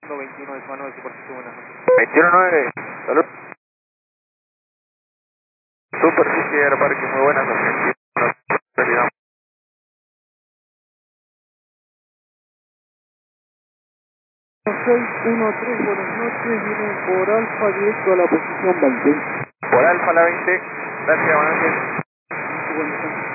21 de Manuel, superficie, buenas noches. 21-9, salud. Superficie Aeroparque, muy buenas noches. Realidad. 613, buenas noches, viene por Alfa directo a la posición 20. Por Alfa la 20, gracias, buenas noches. Buenas noches.